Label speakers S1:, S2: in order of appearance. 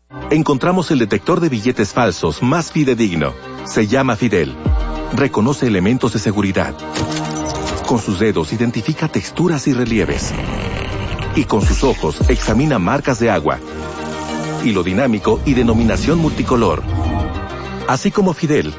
S1: Encontramos el detector de billetes falsos más fidedigno. Se llama Fidel. Reconoce elementos de seguridad. Con sus dedos identifica texturas y relieves. Y con sus ojos examina marcas de agua, hilo dinámico y denominación multicolor. Así como Fidel,